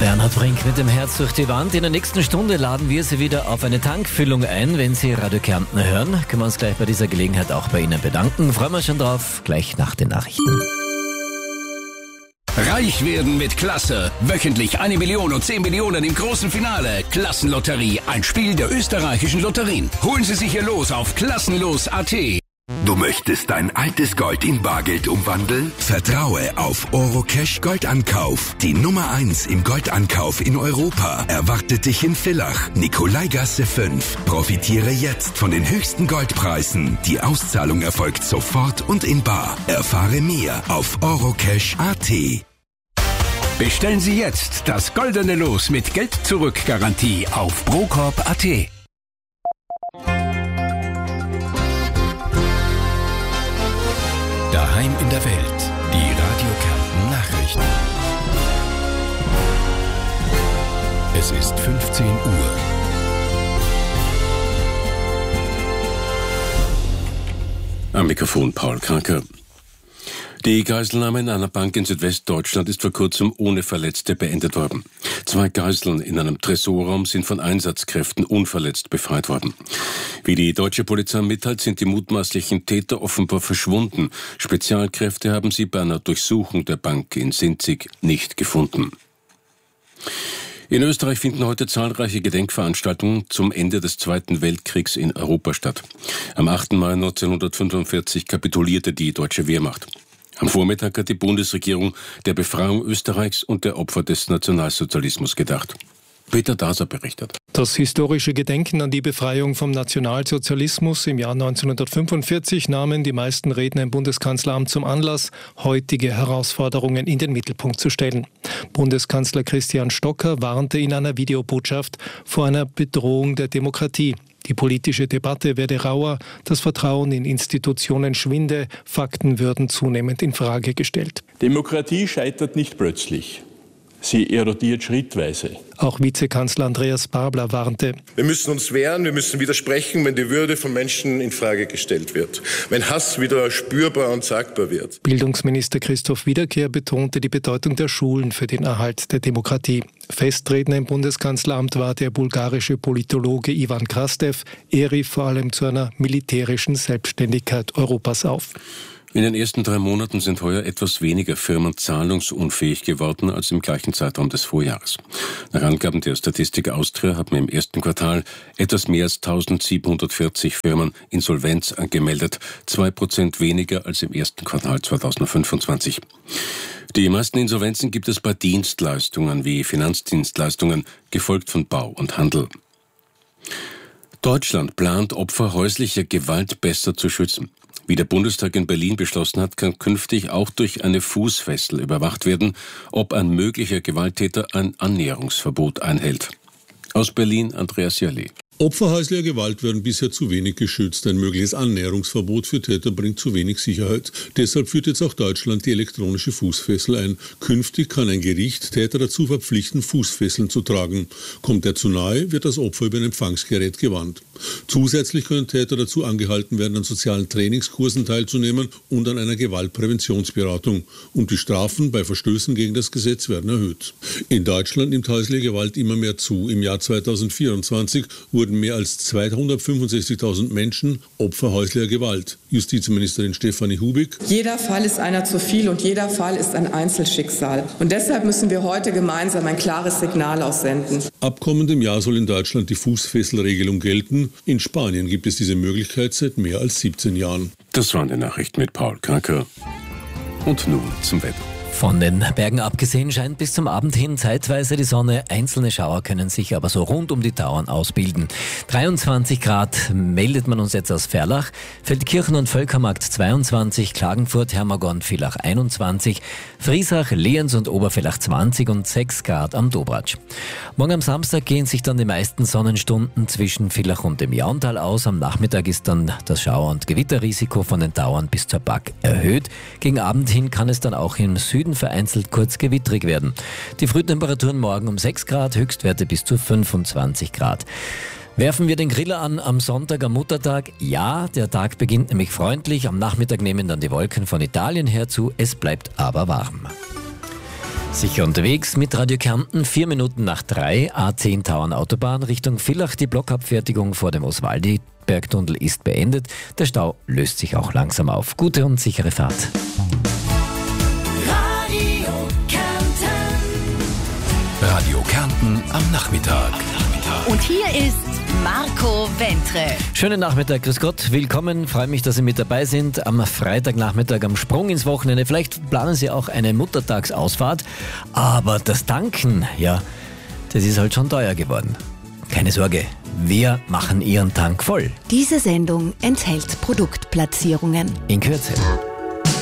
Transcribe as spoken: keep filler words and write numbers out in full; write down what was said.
Bernhard Brink mit dem Herz durch die Wand. In der nächsten Stunde laden wir Sie wieder auf eine Tankfüllung ein. Wenn Sie Radio Kärnten hören, können wir uns gleich bei dieser Gelegenheit auch bei Ihnen bedanken. Freuen wir uns schon drauf, gleich nach den Nachrichten. Reich werden mit Klasse. Wöchentlich eine Million und zehn Millionen im großen Finale. Klassenlotterie, ein Spiel der österreichischen Lotterien. Holen Sie sich Ihr Los auf klassenlos punkt a t. Du möchtest dein altes Gold in Bargeld umwandeln? Vertraue auf Orocash Goldankauf. Die Nummer eins im Goldankauf in Europa erwartet dich in Villach, Nikolaigasse fünf. Profitiere jetzt von den höchsten Goldpreisen. Die Auszahlung erfolgt sofort und in bar. Erfahre mehr auf orocash punkt a t. Bestellen Sie jetzt das goldene Los mit Geld-Zurück-Garantie auf procorp punkt a t. Daheim in der Welt. Die Radio Kärnten Nachrichten. Es ist fünfzehn Uhr. Am Mikrofon Paul Kranker. Die Geiselnahme in einer Bank in Südwestdeutschland ist vor kurzem ohne Verletzte beendet worden. Zwei Geiseln in einem Tresorraum sind von Einsatzkräften unverletzt befreit worden. Wie die deutsche Polizei mitteilt, sind die mutmaßlichen Täter offenbar verschwunden. Spezialkräfte haben sie bei einer Durchsuchung der Bank in Sinzig nicht gefunden. In Österreich finden heute zahlreiche Gedenkveranstaltungen zum Ende des Zweiten Weltkriegs in Europa statt. Am achten Mai neunzehnhundertfünfundvierzig kapitulierte die deutsche Wehrmacht. Am Vormittag hat die Bundesregierung der Befreiung Österreichs und der Opfer des Nationalsozialismus gedacht. Peter Daser berichtet. Das historische Gedenken an die Befreiung vom Nationalsozialismus im Jahr neunzehnhundertfünfundvierzig nahmen die meisten Redner im Bundeskanzleramt zum Anlass, heutige Herausforderungen in den Mittelpunkt zu stellen. Bundeskanzler Christian Stocker warnte in einer Videobotschaft vor einer Bedrohung der Demokratie. Die politische Debatte werde rauer, das Vertrauen in Institutionen schwinde, Fakten würden zunehmend in Frage gestellt. Demokratie scheitert nicht plötzlich. Sie erodiert schrittweise. Auch Vizekanzler Andreas Babler warnte. Wir müssen uns wehren, wir müssen widersprechen, wenn die Würde von Menschen in Frage gestellt wird. Wenn Hass wieder spürbar und sagbar wird. Bildungsminister Christoph Wiederkehr betonte die Bedeutung der Schulen für den Erhalt der Demokratie. Festredner im Bundeskanzleramt war der bulgarische Politologe Ivan Krastev. Er rief vor allem zu einer militärischen Selbstständigkeit Europas auf. In den ersten drei Monaten sind heuer etwas weniger Firmen zahlungsunfähig geworden als im gleichen Zeitraum des Vorjahres. Nach Angaben der Statistik Austria haben im ersten Quartal etwas mehr als eintausendsiebenhundertvierzig Firmen Insolvenz angemeldet, zwei Prozent weniger als im ersten Quartal zweitausendfünfundzwanzig. Die meisten Insolvenzen gibt es bei Dienstleistungen wie Finanzdienstleistungen, gefolgt von Bau und Handel. Deutschland plant, Opfer häuslicher Gewalt besser zu schützen. Wie der Bundestag in Berlin beschlossen hat, kann künftig auch durch eine Fußfessel überwacht werden, ob ein möglicher Gewalttäter ein Annäherungsverbot einhält. Aus Berlin Andreas Jalé. Opfer häuslicher Gewalt werden bisher zu wenig geschützt. Ein mögliches Annäherungsverbot für Täter bringt zu wenig Sicherheit. Deshalb führt jetzt auch Deutschland die elektronische Fußfessel ein. Künftig kann ein Gericht Täter dazu verpflichten, Fußfesseln zu tragen. Kommt er zu nahe, wird das Opfer über ein Empfangsgerät gewarnt. Zusätzlich können Täter dazu angehalten werden, an sozialen Trainingskursen teilzunehmen und an einer Gewaltpräventionsberatung. Und die Strafen bei Verstößen gegen das Gesetz werden erhöht. In Deutschland nimmt häusliche Gewalt immer mehr zu. Im Jahr zweitausendvierundzwanzig wurden mehr als zweihundertfünfundsechzigtausend Menschen Opfer häuslicher Gewalt. Justizministerin Stefanie Hubig. Jeder Fall ist einer zu viel und jeder Fall ist ein Einzelschicksal. Und deshalb müssen wir heute gemeinsam ein klares Signal aussenden. Ab kommendem Jahr soll in Deutschland die Fußfesselregelung gelten. In Spanien gibt es diese Möglichkeit seit mehr als siebzehn Jahren. Das waren die Nachrichten mit Paul Kranker. Und nun zum Wetter. Von den Bergen abgesehen scheint bis zum Abend hin zeitweise die Sonne. Einzelne Schauer können sich aber so rund um die Tauern ausbilden. dreiundzwanzig Grad meldet man uns jetzt aus Ferlach, Feldkirchen und Völkermarkt zweiundzwanzig, Klagenfurt, Hermagor und Villach einundzwanzig, Friesach, Lienz und Obervillach zwanzig und sechs Grad am Dobratsch. Morgen am Samstag gehen sich dann die meisten Sonnenstunden zwischen Villach und dem Jauntal aus. Am Nachmittag ist dann das Schauer- und Gewitterrisiko von den Tauern bis zur Bagg erhöht. Gegen Abend hin kann es dann auch im Süden vereinzelt kurz gewittrig werden. Die Frühtemperaturen morgen um sechs Grad, Höchstwerte bis zu fünfundzwanzig Grad. Werfen wir den Griller an am Sonntag, am Muttertag? Ja, der Tag beginnt nämlich freundlich. Am Nachmittag nehmen dann die Wolken von Italien her zu. Es bleibt aber warm. Sicher unterwegs mit Radio Kärnten, vier Minuten nach drei, A zehn Tauern Autobahn Richtung Villach. Die Blockabfertigung vor dem Oswaldi-Bergtunnel ist beendet. Der Stau löst sich auch langsam auf. Gute und sichere Fahrt. Radio Kärnten. Radio Kärnten am Nachmittag. Und hier ist Marco Wentre. Schönen Nachmittag, grüß Gott, willkommen, freue mich, dass Sie mit dabei sind am Freitagnachmittag am Sprung ins Wochenende. Vielleicht planen Sie auch eine Muttertagsausfahrt, aber das Tanken, ja, das ist halt schon teuer geworden. Keine Sorge, wir machen Ihren Tank voll. Diese Sendung enthält Produktplatzierungen. In Kürze.